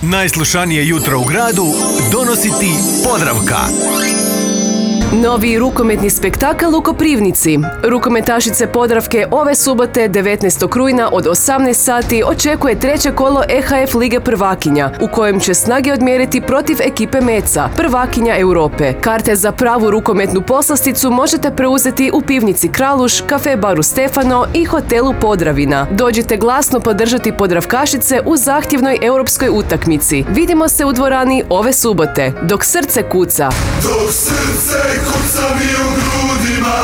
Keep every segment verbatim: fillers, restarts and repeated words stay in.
Najslušanije jutro u gradu donosi ti Podravka. Novi rukometni spektakl u Koprivnici. Rukometašice Podravke ove subote devetnaestog rujna od osamnaest sati očekuje treće kolo E H F Lige prvakinja, u kojem će snage odmjeriti protiv ekipe Meca, prvakinja Europe. Karte za pravu rukometnu poslasticu možete preuzeti u pivnici Kraluš, kafe baru Stefano i hotelu Podravina. Dođite glasno podržati Podravkašice u zahtjevnoj europskoj utakmici. Vidimo se u dvorani ove subote, dok srce kuca. Dok srce kuca mi u grudima.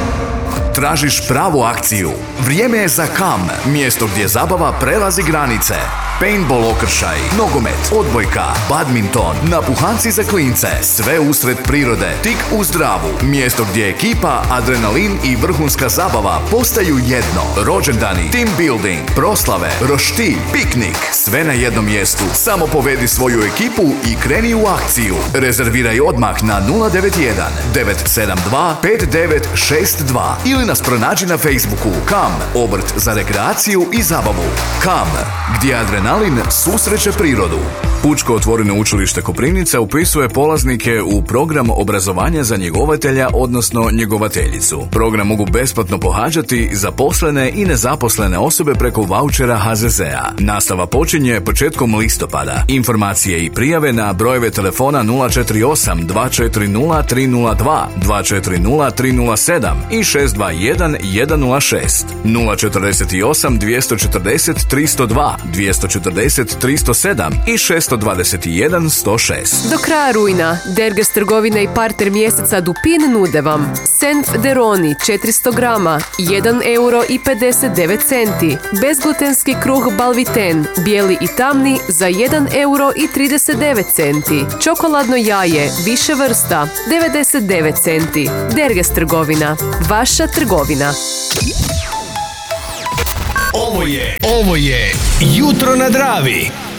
Tražiš pravu akciju? Vrijeme je za Kam, mjesto gdje zabava prelazi granice. Paintball okršaj, nogomet, odbojka, badminton, napuhanci za klince, sve usred prirode, tik uz Dravu. Mjesto gdje ekipa, adrenalin i vrhunska zabava postaju jedno. Rođendani, team building, proslave, roštilj, piknik, sve na jednom mjestu. Samo povedi svoju ekipu i kreni u akciju. Rezerviraj odmah na nula devet jedan devet sedam dva pet devet šest dva ili nas pronađi na Facebooku. Kam, obrt za rekreaciju i zabavu. Kam, gdje adrenalin susreće prirodu. Pučko otvoreno učilište Koprivnica upisuje polaznike u program obrazovanja za njegovatelja, odnosno njegovateljicu. Program mogu besplatno pohađati zaposlene i nezaposlene osobe preko vaučera H Z Z-a. Nastava počinje početkom listopada. Informacije i prijave na brojeve telefona nula četiri osam dva četiri nula tri nula dva, dva četiri nula tri nula sedam i šest dva jedan jedan nula šest, nula četiri osam dva četiri nula tri nula dva, dva četiri nula tri nula sedam i šest dvadeset jedan sto šest. Do kraja rujna Derges trgovine i parter mjeseca Dupin nude vam Senf Deroni četiristo grama, jedan euro i pedeset devet centi. Bezglutenski kruh Balviten, bijeli i tamni za jedan euro i trideset devet centi. Čokoladno jaje, više vrsta, devedeset devet centi. Derges trgovina, vaša trgovina. Ovo je, ovo je Jutro na Dravi.